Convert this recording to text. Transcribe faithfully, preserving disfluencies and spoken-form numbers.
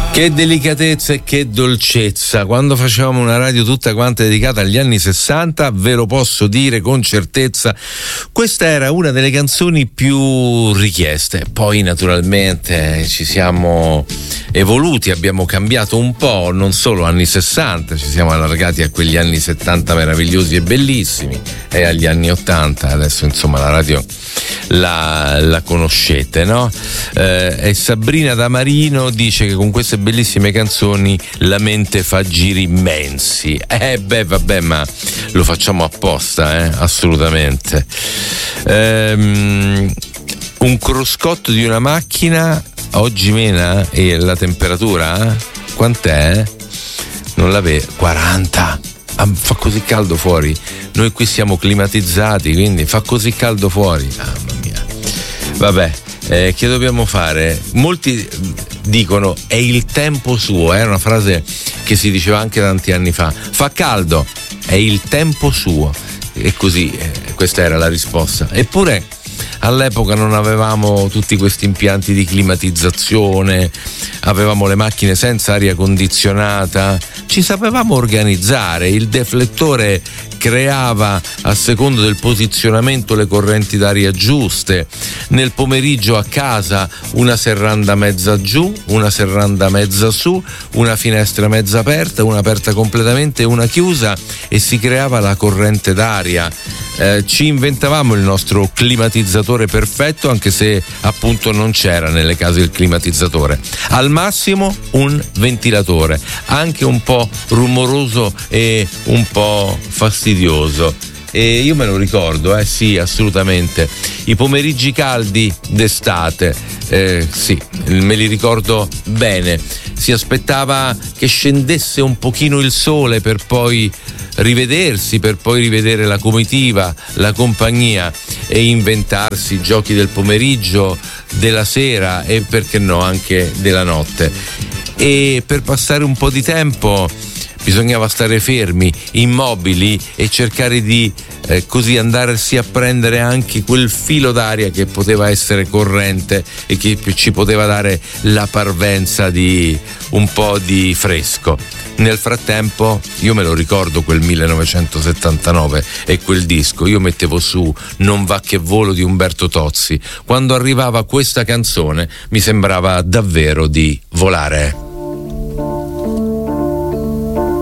Che delicatezza e che dolcezza. Quando facevamo una radio tutta quanta dedicata agli anni sessanta, ve lo posso dire con certezza, questa era una delle canzoni più richieste. Poi naturalmente ci siamo evoluti, abbiamo cambiato un po', non solo anni sessanta, ci siamo allargati a quegli anni settanta meravigliosi e bellissimi e agli anni ottanta. Adesso insomma la radio la, la conoscete, no? Eh, e Sabrina da Marino dice che con queste bellissime canzoni la mente fa giri immensi. Eh beh vabbè, ma lo facciamo apposta, eh? Assolutamente. Ehm, un cruscotto di una macchina oggi mena e la temperatura quant'è? Non la vedo. quaranta. Ah, fa così caldo fuori. Noi qui siamo climatizzati, quindi fa così caldo fuori. Mamma mia. Vabbè, eh, che dobbiamo fare? Molti dicono è il tempo suo, è una frase che si diceva anche tanti anni fa. Fa caldo, è il tempo suo. E così, eh, questa era la risposta. Eppure all'epoca non avevamo tutti questi impianti di climatizzazione, avevamo le macchine senza aria condizionata, ci sapevamo organizzare, il deflettore creava a secondo del posizionamento le correnti d'aria giuste. Nel pomeriggio a casa una serranda mezza giù, una serranda mezza su, una finestra mezza aperta, una aperta completamente e una chiusa, e si creava la corrente d'aria. Eh, ci inventavamo il nostro climatizzatore perfetto, anche se appunto non c'era nelle case il climatizzatore. Al massimo un ventilatore, anche un po' rumoroso e un po' fastidioso. E io me lo ricordo, eh sì, assolutamente. I pomeriggi caldi d'estate, eh, sì, me li ricordo bene. Si aspettava che scendesse un pochino il sole per poi rivedersi, per poi rivedere la comitiva, la compagnia e inventarsi i giochi del pomeriggio, della sera e perché no anche della notte. E per passare un po' di tempo bisognava stare fermi, immobili e cercare di eh, così andarsi a prendere anche quel filo d'aria che poteva essere corrente e che ci poteva dare la parvenza di un po' di fresco. Nel frattempo io me lo ricordo quel millenovecentosettantanove e quel disco, io mettevo su Non va che volo di Umberto Tozzi. Quando arrivava questa canzone mi sembrava davvero di volare.